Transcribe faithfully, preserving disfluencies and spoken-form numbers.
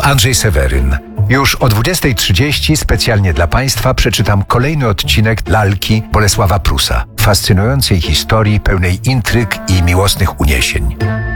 Andrzej Seweryn. Już o dwudziestej trzydzieści specjalnie dla Państwa przeczytam kolejny odcinek Lalki Bolesława Prusa, fascynującej historii pełnej intryg i miłosnych uniesień.